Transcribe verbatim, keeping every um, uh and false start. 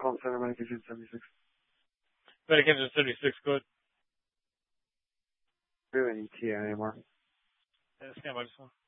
call center, medication seventy-six. Medication seventy-six, good. Do any T I anymore? Yeah, stand by just one.